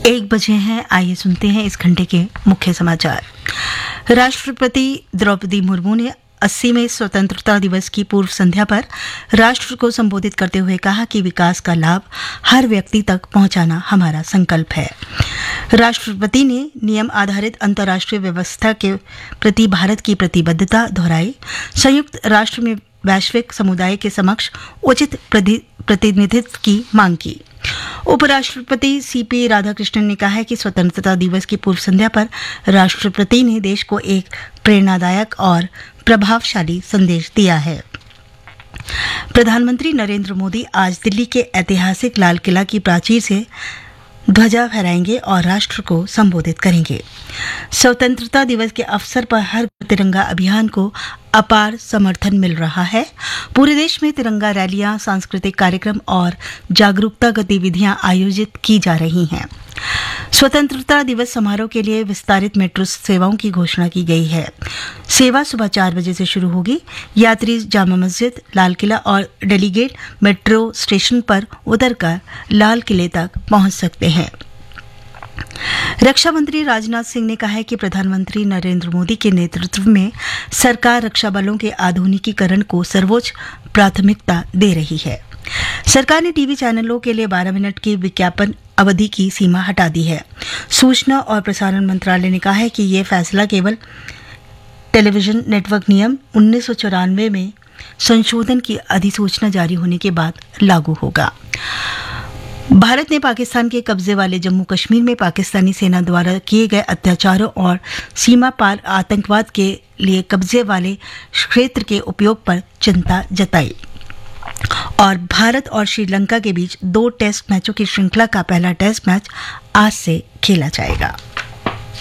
1 बजे हैं। आइए सुनते हैं इस घंटे के मुख्य समाचार। राष्ट्रपति द्रौपदी मुर्मू ने 80वें स्वतंत्रता दिवस की पूर्व संध्या पर राष्ट्र को संबोधित करते हुए कहा कि विकास का लाभ हर व्यक्ति तक पहुंचाना हमारा संकल्प है। राष्ट्रपति ने नियम आधारित अंतर्राष्ट्रीय व्यवस्था के प्रति भारत की प्रतिबद्धता दोहराई। संयुक्त राष्ट्र में वैश्विक समुदाय के समक्ष उचित प्रतिनिधित्व की मांग की। उपराष्ट्रपति सीपी राधाकृष्णन ने कहा है कि स्वतंत्रता दिवस की पूर्व संध्या पर राष्ट्रपति ने देश को एक प्रेरणादायक और प्रभावशाली संदेश दिया है। प्रधानमंत्री नरेंद्र मोदी आज दिल्ली के ऐतिहासिक लाल किला की प्राचीर से ध्वजा फहराएंगे और राष्ट्र को संबोधित करेंगे। स्वतंत्रता दिवस के अवसर पर हर तिरंगा अभियान को अपार समर्थन मिल रहा है। पूरे देश में तिरंगा रैलियां, सांस्कृतिक कार्यक्रम और जागरूकता गतिविधियां आयोजित की जा रही हैं। स्वतंत्रता दिवस समारोह के लिए विस्तारित मेट्रो सेवाओं की घोषणा की गई है। सेवा सुबह 4 बजे से शुरू होगी। यात्री जामा मस्जिद, लाल किला और डेलीगेट मेट्रो स्टेशन पर उतरकर लाल किले तक पहुंच सकते हैं। रक्षा मंत्री राजनाथ सिंह ने कहा है कि प्रधानमंत्री नरेंद्र मोदी के नेतृत्व में सरकार रक्षा बलों के आधुनिकीकरण को सर्वोच्च प्राथमिकता दे रही है। सरकार ने टीवी चैनलों के लिए 12 मिनट की विज्ञापन अवधि की सीमा हटा दी है। सूचना और प्रसारण मंत्रालय ने कहा है कि यह फैसला केवल टेलीविजन नेटवर्क नियम 1994 में संशोधन की अधिसूचना जारी होने के बाद लागू होगा। भारत ने पाकिस्तान के कब्जे वाले जम्मू कश्मीर में पाकिस्तानी सेना द्वारा किए गए अत्याचारों और सीमा पार आतंकवाद के लिए कब्जे वाले क्षेत्र के उपयोग पर चिंता जताई और भारत और श्रीलंका के बीच 2 टेस्ट मैचों की श्रृंखला का पहला टेस्ट मैच आज से खेला जाएगा।